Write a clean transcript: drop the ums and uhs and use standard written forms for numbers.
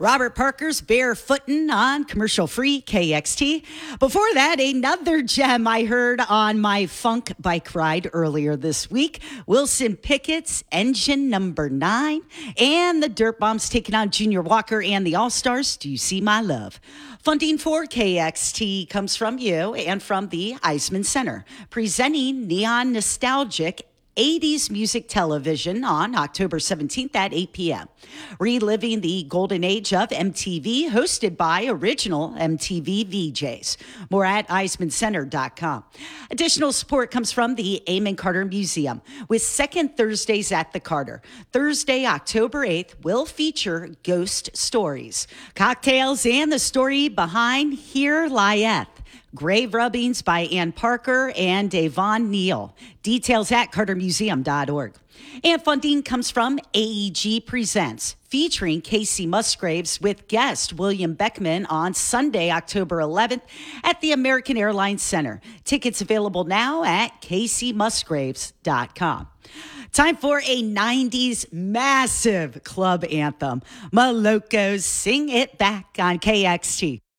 Robert Parker's Barefootin' on commercial-free KXT. Before that, another gem I heard on my funk bike ride earlier this week. Wilson Pickett's Engine Number 9 and the Dirt Bombs taking on Junior Walker and the All-Stars. Do you see my love? Funding for KXT comes from you and from the Eisman Center, presenting Neon Nostalgic 80s music television on October 17th at 8 p.m. Reliving the golden age of MTV, hosted by original MTV VJs. More at EismanCenter.com. Additional support comes from the Amon Carter Museum with second Thursdays at the Carter. Thursday, October 8th, will feature ghost stories, cocktails, and the story behind Here Lieth. Grave rubbings by Ann Parker and Davon Neal. Details at cartermuseum.org. And funding comes from AEG Presents, featuring Casey Musgraves with guest William Beckman on Sunday, October 11th at the American Airlines Center. Tickets available now at caseymusgraves.com. Time for a 90s massive club anthem. Malocos Sing It Back on KXT.